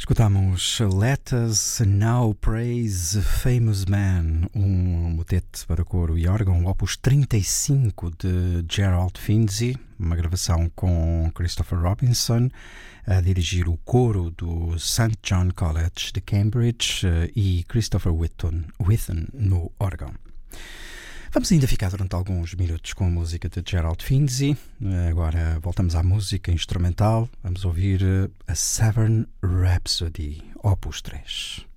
Escutamos Let Us Now Praise Famous Man, motete para coro e órgão, opus 35 de Gerald Finzi, uma gravação com Christopher Robinson, a dirigir o coro do St. John College de Cambridge e Christopher Whitton no órgão. Vamos ainda ficar durante alguns minutos com a música de Gerald Finzi. Agora voltamos à música instrumental. Vamos ouvir a Severn Rhapsody, opus 3.